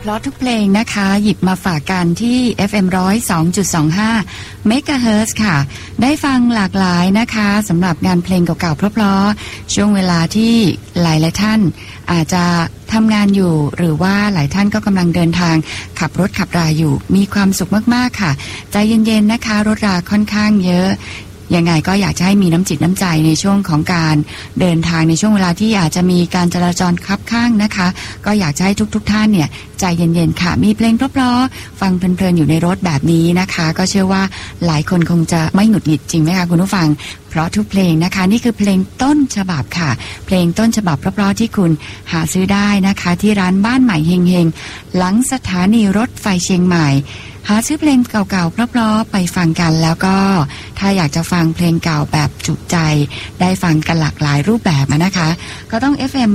เพราะทุกเพลงนะคะหยิบมาฝากกันที่ FM 102.25 MHz ค่ะได้ฟังหลากหลายนะคะสำหรับงานเพลงเก่าๆเพราะๆช่วงเวลาที่หลายๆท่านอาจจะทำงานอยู่หรือว่าหลายท่านก็กำลังเดินทางขับรถขับราอยู่มีความสุขมากๆค่ะใจเย็นๆนะคะรถราค่อนข้างเยอะยังไงก็อยากจะให้มีน้ำจิตน้ำใจในช่วงของการเดินทางในช่วงเวลาที่อาจจะมีการจราจรคับข้างนะคะก็อยากจะให้ทุกท่านเนี่ยใจเย็นๆค่ะมีเพลงเพราะๆฟังเพลินๆอยู่ในรถแบบนี้นะคะก็เชื่อว่าหลายคนคงจะไม่หงุดหงิดจริงไหมคะคุณผู้ฟังเพราะทุกเพลงนะคะนี่คือเพลงต้นฉบับค่ะเพลงต้นฉบับเพราะๆที่คุณหาซื้อได้นะคะที่ร้านบ้านใหม่เฮงๆหลังสถานีรถไฟเชียงใหม่หาซื้อเพลงเก่าๆเพราะๆไปฟังกันแล้วก็ถ้าอยากจะฟังเพลงเก่าแบบจุใจได้ฟังกันหลากหลายรูปแบบนะคะก็ต้อง FM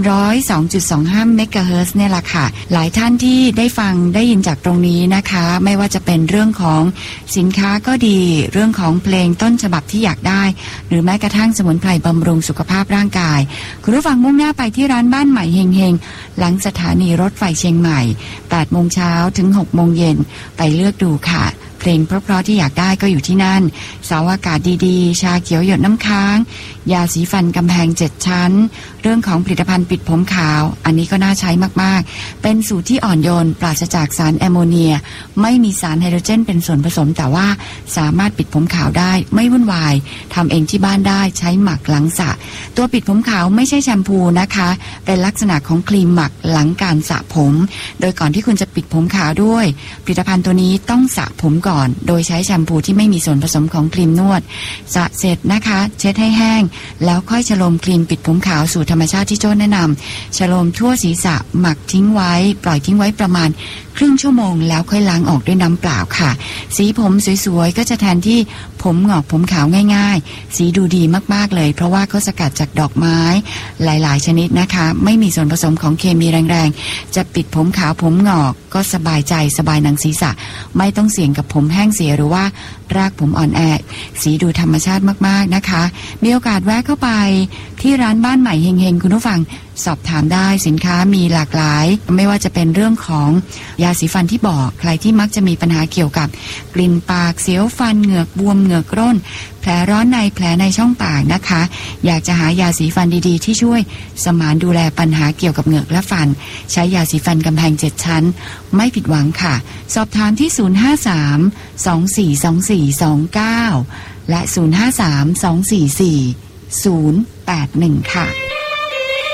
102.25 MHz เนี่ยแหละค่ะหลายท่านที่ได้ฟังได้ยินจากตรงนี้นะคะไม่ว่าจะเป็นเรื่องของสินค้าก็ดีเรื่องของเพลงต้นฉบับที่อยากได้หรือแม้กระทั่งสมุนไพรบำรุงสุขภาพร่างกายคุณผู้ฟังมุ่งหน้าไปที่ร้านบ้านใหม่เฮงๆหลังสถานีรถไฟเชียงใหม่ 8 โมงเช้าถึง 6 โมงเย็นไปเลือกดูค่ะเพลงเพราะๆที่อยากได้ก็อยู่ที่นั่นเสาอากาศดีๆชาเขียวหยดน้ำค้างยาสีฟันกำแพง7ชั้นเรื่องของผลิตภัณฑ์ปิดผมขาวอันนี้ก็น่าใช้มากๆเป็นสูตรที่อ่อนโยนปราศจากสารแอมโมเนียไม่มีสารไฮโดรเจนเป็นส่วนผสมแต่ว่าสามารถปิดผมขาวได้ไม่วุ่นวายทำเองที่บ้านได้ใช้หมักหลังสระตัวปิดผมขาวไม่ใช่แชมพูนะคะเป็นลักษณะของครีมหมักหลังการสระผมโดยก่อนที่คุณจะปิดผมขาวด้วยผลิตภัณฑ์ตัวนี้ต้องสระผมก่อนโดยใช้แชมพูที่ไม่มีส่วนผสมของครีมนวดสระเสร็จนะคะเช็ดให้แห้งแล้วค่อยฉโลมครีมปิดผมขาวสูตรธรรมชาติที่โจ้แนะนำฉโลมทั่วศีรษะหมักทิ้งไว้ปล่อยทิ้งไว้ประมาณครึ่งชั่วโมงแล้วค่อยล้างออกด้วยน้ำเปล่าค่ะสีผมสวยๆก็จะแทนที่ผมหงอกผมขาวง่ายๆสีดูดีมากๆเลยเพราะว่าเขาสกัดจากดอกไม้หลายๆชนิดนะคะไม่มีส่วนผสมของเคมีแรงๆจะปิดผมขาวผมหงอกก็สบายใจสบายหนังศีรษะไม่ต้องเสี่ยงกับผมแห้งเสียหรือว่ารากผมอ่อนแอสีดูธรรมชาติมากๆนะคะมีโอกาสแวะเข้าไปที่ร้านบ้านใหม่เฮงๆคุณผู้ฟังสอบถามได้สินค้ามีหลากหลายไม่ว่าจะเป็นเรื่องของยาสีฟันที่บอกใครที่มักจะมีปัญหาเกี่ยวกับกลิ่นปากเสียวฟันเหงือกบวมเหงือกร่นแผลร้อนในแผลในช่องปากนะคะอยากจะหายาสีฟันดีๆที่ช่วยสมานดูแลปัญหาเกี่ยวกับเหงือกและฟันใช้ยาสีฟันกำแพง7ชั้นไม่ผิดหวังค่ะสอบถามที่053-242429และ053-244-081ค่ะ